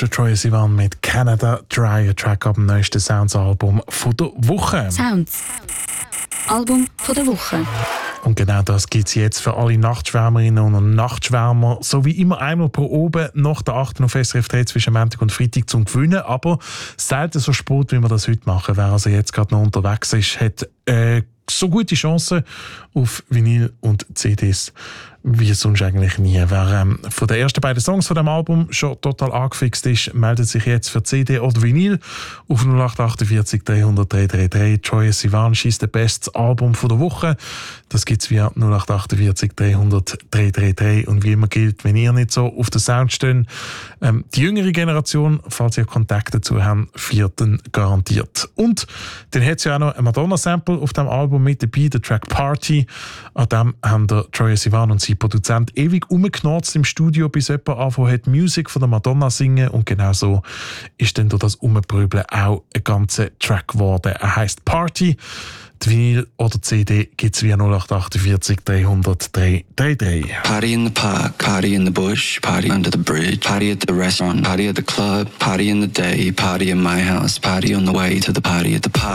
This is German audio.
ist der Troye Sivan mit Canada Dry, ein Track ab dem neuesten Sounds-Album von der Woche. Sounds. Album von der Woche. Und genau das gibt es jetzt für alle Nachtschwärmerinnen und Nachtschwärmer. So wie immer einmal pro oben nach der 8. auf SRF 3 zwischen Montag und Freitag zum Gewinnen. Aber selten so spät, wie wir das heute machen. Wer also jetzt gerade noch unterwegs ist, hat so gute Chancen auf Vinyl und CDs wie sonst eigentlich nie. Wer von den ersten beiden Songs von dem Album schon total angefixt ist, meldet sich jetzt für CD oder Vinyl auf 0848 300 333. Troye Sivan schießt das beste Album von der Woche. Das gibt es via 0848 300 333. Und wie immer gilt, wenn ihr nicht so auf den Sound steht, die jüngere Generation, falls ihr Kontakt dazu habt, vierten garantiert. Und dann hat es ja auch noch ein Madonna-Sample auf dem Album mit dabei, der Track Party. An dem haben der Troye Sivan und sein Produzent ewig rumgeknarzt im Studio, bis jemand angefangen hat, Musik von der Madonna zu singen. Und genau so ist dann durch das Umprübeln auch ein ganzer Track geworden. Er heisst Party. Die Vinyl oder CD gibt es via 0848 300 333. Party in the park, party in the bush, party under the bridge, party at the restaurant, party at the club, party in the day, party in my house, party on the way to the party at the park.